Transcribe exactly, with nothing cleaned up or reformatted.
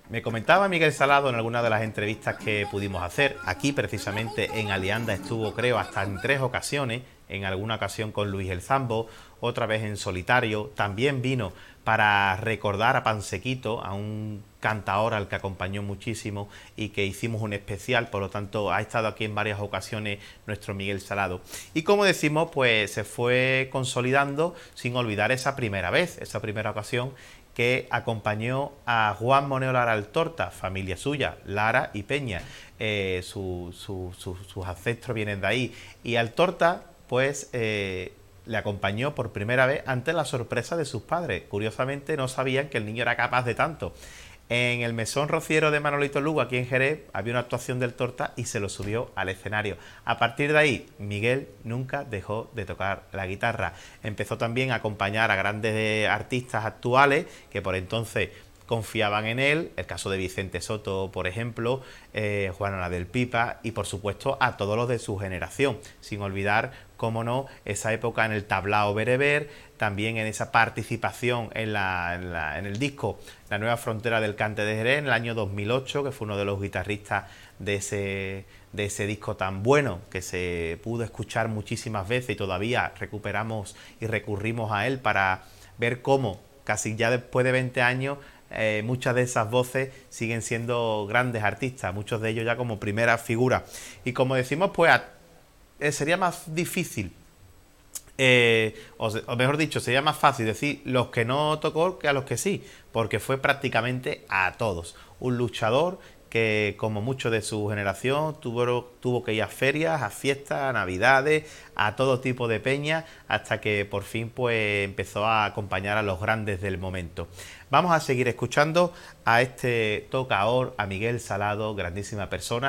Me comentaba Miguel Salado en alguna de las entrevistas que pudimos hacer, aquí precisamente en Alianda estuvo creo hasta en tres ocasiones, en alguna ocasión con Luis el Zambo, otra vez en solitario, también vino para recordar a Pansequito, a un cantaor al que acompañó muchísimo y que hicimos un especial, por lo tanto ha estado aquí en varias ocasiones nuestro Miguel Salado. Y como decimos, pues se fue consolidando sin olvidar esa primera vez, esa primera ocasión que acompañó a Juan Moneo Lara Altorta, familia suya, Lara y Peña. Eh, su, su, su, sus ancestros vienen de ahí. Y Altorta, pues, eh, le acompañó por primera vez ante la sorpresa de sus padres. Curiosamente, no sabían que el niño era capaz de tanto. En el Mesón Rociero de Manolito Lugo, aquí en Jerez, había una actuación del Torta y se lo subió al escenario. A partir de ahí, Miguel nunca dejó de tocar la guitarra. Empezó también a acompañar a grandes artistas actuales que por entonces confiaban en él, el caso de Vicente Soto, por ejemplo, eh, Juan Ana del Pipa y por supuesto a todos los de su generación, sin olvidar, cómo no, esa época en el tablao bereber, también en esa participación en, la, en, la, en el disco La Nueva Frontera del Cante de Jerez en el año dos mil ocho, que fue uno de los guitarristas de ese, de ese disco tan bueno que se pudo escuchar muchísimas veces y todavía recuperamos y recurrimos a él para ver cómo, casi ya después de veinte años, Eh, muchas de esas voces siguen siendo grandes artistas, muchos de ellos ya como primera figura. Y como decimos, pues eh, sería más difícil, eh, o, o mejor dicho, sería más fácil decir los que no tocó que a los que sí, porque fue prácticamente a todos. Un luchador que, como muchos de su generación, tuvo, tuvo que ir a ferias, a fiestas, a navidades, a todo tipo de peñas, hasta que por fin pues empezó a acompañar a los grandes del momento. Vamos a seguir escuchando a este tocaor, a Miguel Salado, grandísima persona.